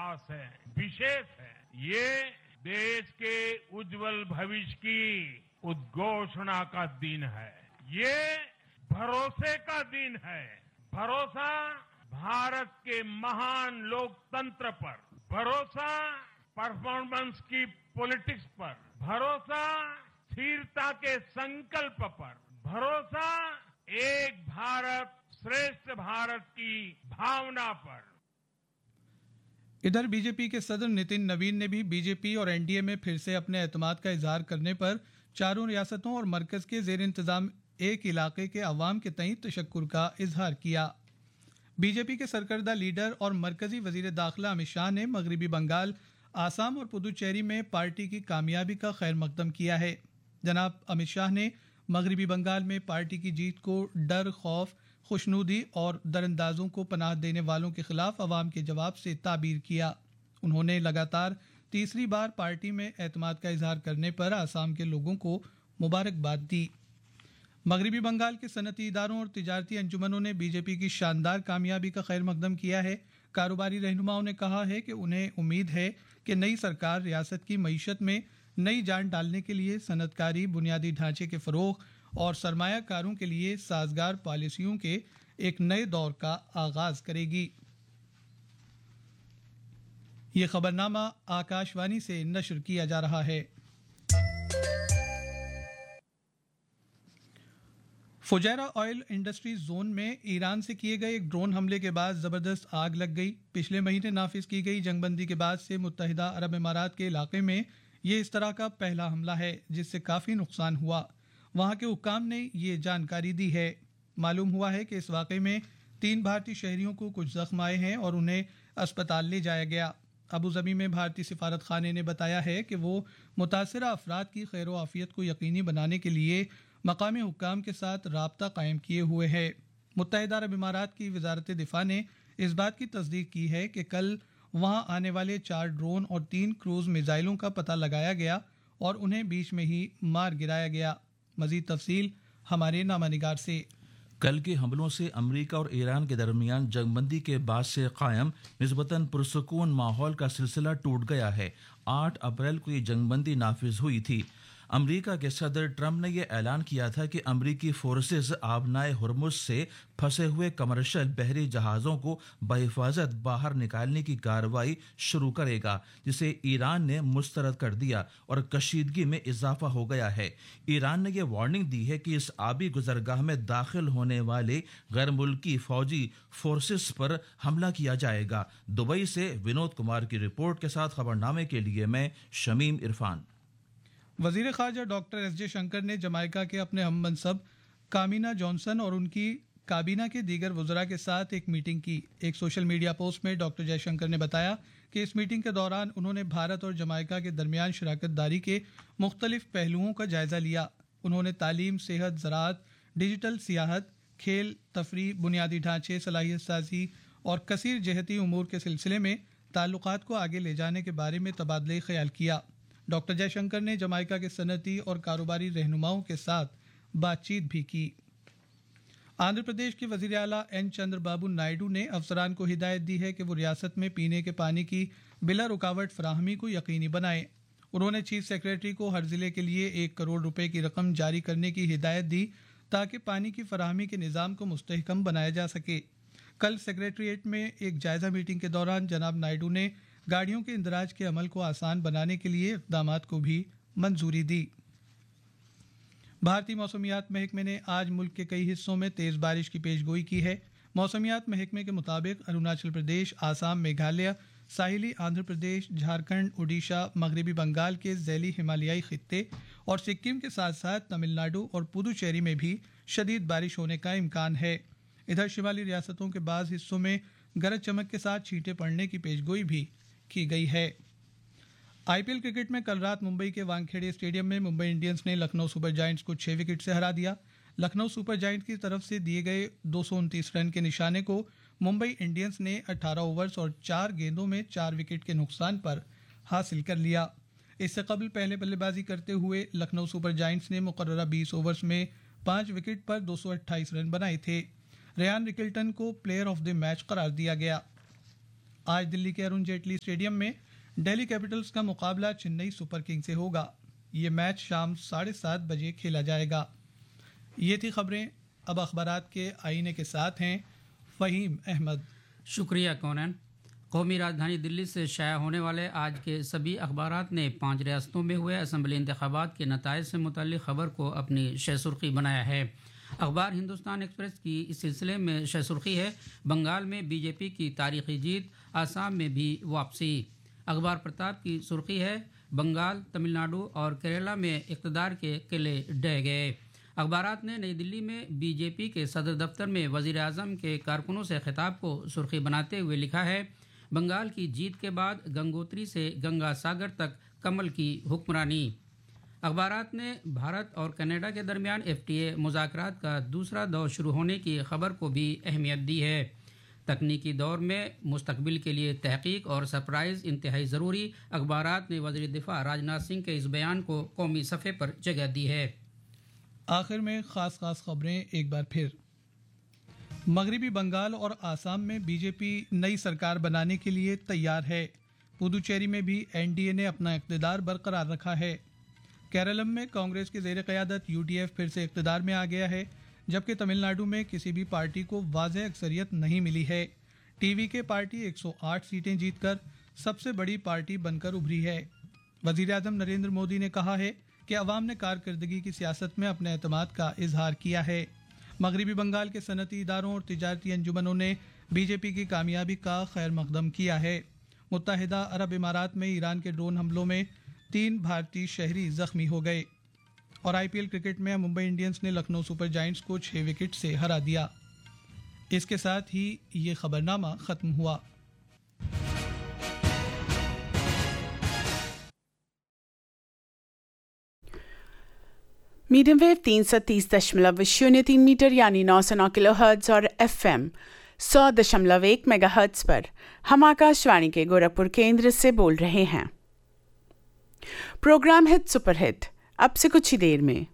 खास है, विशेष है। ये देश के उज्जवल भविष्य की उद्घोषणा का दिन है। ये भरोसे का दिन है। भरोसा भारत के महान लोकतंत्र पर, भरोसा परफॉर्मेंस की पॉलिटिक्स पर, भरोसा स्थिरता के संकल्प पर, भरोसा एक भारत श्रेष्ठ भारत की भावना पर। इधर बीजेपी के सदर नितिन नवीन ने भी बीजेपी और एनडीए में फिर से अपने एतमाद का इजहार करने पर चारों रियासतों और मरकज के जेर इंतजाम एक इलाके के अवाम के तईं तशक्कुर का इजहार किया। बीजेपी के सरकर्दा लीडर और मरकजी वजीर दाखिला अमित शाह ने मगरबी बंगाल, आसाम और पुदुचेरी में पार्टी की कामयाबी का खैर मकदम किया है। जनाब अमित शाह ने मगरबी बंगाल में पार्टी की जीत को डर, खौफ, खुशनुदी और दरअंदाजों को पनाह देने वालों के खिलाफ अवाम के जवाब से ताबीर किया। उन्होंने लगातार तीसरी बार पार्टी में एतमाद का इजहार करने पर आसाम के लोगों को मुबारकबाद दी। मगरबी बंगाल के सनती इदारों और तिजारती अंजुमनों ने बीजेपी की शानदार कामयाबी का खैर मकदम किया है। कारोबारी रहनुमाओं ने कहा है कि उन्हें उम्मीद है कि नई सरकार रियासत की मईशत में नई जान डालने के लिए सनतकारी, बुनियादी ढांचे के फरोग और सरमायाकारों के लिए साजगार पॉलिसियों के एक नए दौर का आगाज करेगी। ये खबरनामा आकाशवाणी से नशर किया जा रहा है। फुजैरा ऑयल इंडस्ट्री जोन में ईरान से किए गए एक ड्रोन हमले के बाद जबरदस्त आग लग गई। पिछले महीने नाफिज की गई जंगबंदी के बाद से मुत्तहिदा अरब इमारात के इलाके में ये इस तरह का पहला हमला है जिससे काफी नुकसान हुआ। वहां के हुक्काम ने ये जानकारी दी है। मालूम हुआ है कि इस वाकये में 3 भारतीय शहरियों को कुछ जख्म आए हैं और उन्हें अस्पताल ले जाया गया। अबू धाबी में भारतीय सिफारत खाने ने बताया है कि वो मुतासरा अफराद की खैर व आफियत को यकीनी बनाने के लिए मकामी हुक्काम के साथ राब्ता कायम किए हुए है। मुत्तहिदा अरब इमारात की वजारत दिफा ने इस बात की तस्दीक की है कि कल वहां आने वाले 4 ड्रोन और 3 क्रूज मिसाइलों का पता लगाया गया और उन्हें बीच में ही मार गिराया गया। मजीद तफसील हमारे नामानिगार से। कल के हमलों से अमेरिका और ईरान के दरमियान जंगबंदी के बाद से कायम निस्बतन पुरसुकून माहौल का सिलसिला टूट गया है। 8 अप्रैल को ये जंगबंदी नाफिज हुई थी। अमेरिका के सदर ट्रंप ने यह ऐलान किया था कि अमेरिकी फोर्सेस आबनाए हुर्मुज से फंसे हुए कमर्शियल बहरी जहाज़ों को बहिफाजत बाहर निकालने की कार्रवाई शुरू करेगा, जिसे ईरान ने मुस्तरद कर दिया और कशीदगी में इजाफा हो गया है। ईरान ने यह वार्निंग दी है कि इस आबी गुजरगाह में दाखिल होने वाले गैर मुल्की फौजी फोर्सेस पर हमला किया जाएगा। दुबई से विनोद कुमार की रिपोर्ट के साथ खबरनामे के लिए मैं शमीम इरफान। वजीर खारजा डॉक्टर एस जयशंकर ने जमाइका के अपने हम मनसब कामिना जॉनसन और उनकी काबीना के दीगर वज़रा के साथ एक मीटिंग की। एक सोशल मीडिया पोस्ट में डॉक्टर जयशंकर ने बताया कि इस मीटिंग के दौरान उन्होंने भारत और जमाइका के दरमियान शराकत दारी के मुख्तलिफ पहलुओं का जायजा लिया। उन्होंने तालीम, सेहत, ज़राअत, डिजिटल सियाहत, खेल, तफरीह, बुनियादी ढांचे, सलाहियत साजी और कसीर जहती उमूर के सिलसिले में ताल्लुकात को आगे ले जाने के बारे में तबादले ख्याल किया। डॉक्टर जयशंकर ने जमाइका के सनती और कारोबारी रहनुमाओं के साथ बातचीत भी की। आंध्र प्रदेश के वजीर आला एन चंद्रबाबू नायडू ने अफसरान को हिदायत दी है कि वो रियासत में पीने के पानी की बिला रुकावट फराहमी को यकीनी बनाएं। उन्होंने चीफ सेक्रेटरी को हर जिले के लिए 1 करोड़ रुपए की रकम जारी करने की हिदायत दी ताकि पानी की फराहमी के निज़ाम को मुस्तहकम बनाया जा सके। कल सेक्रेटरीट में एक जायजा मीटिंग के दौरान जनाब नायडू ने गाड़ियों के इंदराज के अमल को आसान बनाने के लिए इक़दामात को भी मंजूरी दी। भारतीय मौसमियात महकमे ने आज मुल्क के कई हिस्सों में तेज़ बारिश की पेशगोई की है। मौसमियात महकमे के मुताबिक अरुणाचल प्रदेश, आसाम, मेघालय, साहिली आंध्र प्रदेश, झारखंड, उड़ीसा, मगरबी बंगाल के ज़ैली हिमालयाई खित्ते और सिक्किम के साथ साथ तमिलनाडु और पुदुचेरी में भी शदीद बारिश होने का इम्कान है। इधर शिमाली रियासतों के बाज़ हिस्सों में गरज चमक के साथ छींटे पड़ने की पेशगोई भी की गई है। आईपीएल क्रिकेट में कल रात मुंबई के वानखेड़े स्टेडियम में मुंबई इंडियंस ने लखनऊ सुपर जायंट्स को 6 विकेट से हरा दिया। लखनऊ सुपर जायंट्स की तरफ से दिए गए 229 रन के निशाने को मुंबई इंडियंस ने 18 ओवर्स और 4 गेंदों में 4 विकेट के नुकसान पर हासिल कर लिया। इससे कबल पहले बल्लेबाजी करते हुए लखनऊ सुपर जायंट्स ने मुकर्ररा 20 ओवर्स में 5 विकेट पर 228 रन बनाए थे। रेयान रिकल्टन को प्लेयर ऑफ द मैच करार दिया गया। आज दिल्ली के अरुण जेटली स्टेडियम में दिल्ली कैपिटल्स का मुकाबला चेन्नई सुपर किंग से होगा। ये मैच शाम 7:30 बजे खेला जाएगा। ये थी खबरें। अब अखबारात के आईने के साथ हैं फ़हीम अहमद। शुक्रिया कोनन। कौमी राजधानी दिल्ली से शाया होने वाले आज के सभी अखबारात ने 5 रियासतों में हुए असम्बली इंतखाबात के नताइज से मुतल्लिक़ खबर को अपनी शहसुर्खी बनाया है। अखबार हिंदुस्तान एक्सप्रेस की इस सिलसिले में शहसुर्खी है, बंगाल में बीजेपी की तारीखी जीत, आसाम में भी वापसी। अखबार प्रताप की सुर्खी है, बंगाल, तमिलनाडु और केरला में इक़्तिदार के किले ढह गए। अखबारात ने नई दिल्ली में बीजेपी के सदर दफ्तर में वज़ीर आज़म के कारकुनों से खिताब को सुर्खी बनाते हुए लिखा है, बंगाल की जीत के बाद गंगोत्री से गंगा सागर तक कमल की हुक्मरानी। अखबारात ने भारत और कनाडा के दरमियान FTA मुज़ाकरात का दूसरा दौर शुरू होने की खबर को भी अहमियत दी है। तकनीकी दौर में मुस्तकबिल के लिए तहकीक और सरप्राइज़ इंतहाई ज़रूरी। अखबारात ने वज़ीर दिफा राजनाथ सिंह के इस बयान को कौमी सफ़े पर जगह दी है। आखिर में ख़ास खबरें एक बार फिर। मगरबी बंगाल और आसाम में बीजेपी नई सरकार बनाने के लिए तैयार है। पुदुचेरी में भी NDA ने अपना इक़्तिदार बरकरार रखा है। केरलम में कांग्रेस के ज़ेर क़यादत UDF फिर से इक़्तिदार में आ गया है, जबकि तमिलनाडु में किसी भी पार्टी को वाज़ेह अक्सरियत नहीं मिली है। TVK पार्टी 108 सीटें जीतकर सबसे बड़ी पार्टी बनकर उभरी है। वज़ीर आज़म नरेंद्र मोदी ने कहा है कि अवाम ने कारकर्दगी की सियासत में अपने एतमाद का इजहार किया है। मगरबी बंगाल के सनती इदारों और तिजारती अंजुमनों ने बीजेपी की कामयाबी का खैर मकदम किया है। मुत्तहिदा अरब इमारात में ईरान के ड्रोन हमलों में 3 भारतीय शहरी जख्मी हो गए। और IPL क्रिकेट में मुंबई इंडियंस ने लखनऊ सुपर जायंट्स को 6 विकेट से हरा दिया। इसके साथ ही ये खबरनामा ख़त्म हुआ। मीडियम वेव 330.03 मीटर यानी 909 किलोहर्ट्ज़ और FM 100.1 मेगाहर्ट्ज़ पर हम आकाशवाणी के गोरखपुर केंद्र से बोल रहे हैं। प्रोग्राम हिट सुपर हिट अब से कुछ ही देर में।